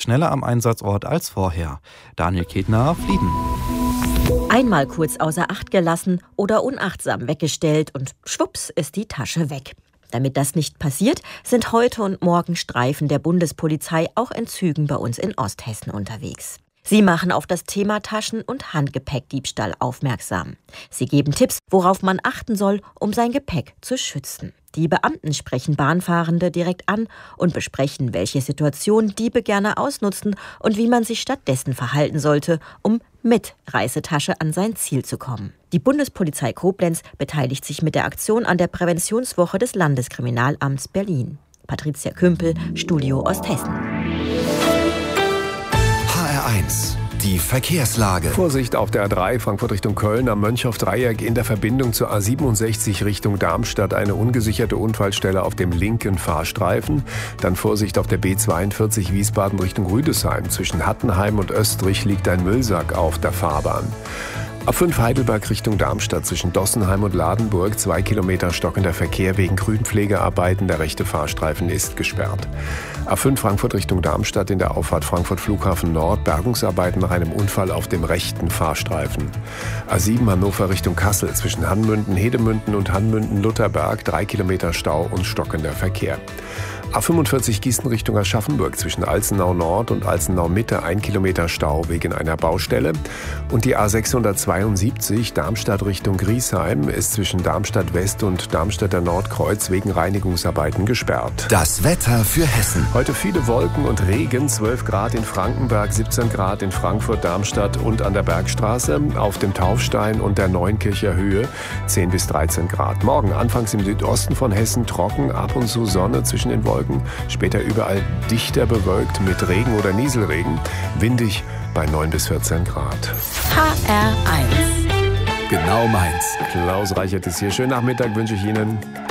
schneller am Einsatzort als vorher. Daniel Ketner, Flieden. Einmal kurz außer Acht gelassen oder unachtsam weggestellt und schwupps ist die Tasche weg. Damit das nicht passiert, sind heute und morgen Streifen der Bundespolizei auch in Zügen bei uns in Osthessen unterwegs. Sie machen auf das Thema Taschen- und Handgepäckdiebstahl aufmerksam. Sie geben Tipps, worauf man achten soll, um sein Gepäck zu schützen. Die Beamten sprechen Bahnfahrende direkt an und besprechen, welche Situation Diebe gerne ausnutzen und wie man sich stattdessen verhalten sollte, um mit Reisetasche an sein Ziel zu kommen. Die Bundespolizei Koblenz beteiligt sich mit der Aktion an der Präventionswoche des Landeskriminalamts Berlin. Patricia Kümpel, Studio Osthessen. HR1, die Verkehrslage. Vorsicht auf der A3 Frankfurt Richtung Köln am Mönchhoff-Dreieck in der Verbindung zur A67 Richtung Darmstadt eine ungesicherte Unfallstelle auf dem linken Fahrstreifen. Dann Vorsicht auf der B42 Wiesbaden Richtung Rüdesheim. Zwischen Hattenheim und Österreich liegt ein Müllsack auf der Fahrbahn. A5 Heidelberg Richtung Darmstadt zwischen Dossenheim und Ladenburg 2 Kilometer stockender Verkehr wegen Grünpflegearbeiten. Der rechte Fahrstreifen ist gesperrt. A5 Frankfurt Richtung Darmstadt in der Auffahrt Frankfurt Flughafen Nord Bergungsarbeiten nach einem Unfall auf dem rechten Fahrstreifen. A7 Hannover Richtung Kassel zwischen Hanmünden, Hedemünden und Hanmünden-Lutherberg 3 Kilometer Stau und stockender Verkehr. A45 Gießen Richtung Aschaffenburg zwischen Alzenau Nord und Alzenau Mitte 1 Kilometer Stau wegen einer Baustelle. Und die A672 Darmstadt Richtung Griesheim ist zwischen Darmstadt West und Darmstädter Nordkreuz wegen Reinigungsarbeiten gesperrt. Das Wetter für Hessen. Heute viele Wolken und Regen, 12 Grad in Frankenberg, 17 Grad in Frankfurt, Darmstadt und an der Bergstraße, auf dem Taufstein und der Neunkircher Höhe 10 bis 13 Grad. Morgen anfangs im Südosten von Hessen trocken, ab und zu Sonne zwischen den Wolken. Später überall dichter bewölkt mit Regen oder Nieselregen. Windig bei 9 bis 14 Grad. HR1. Genau meins. Klaus Reichert ist hier. Schönen Nachmittag wünsche ich Ihnen.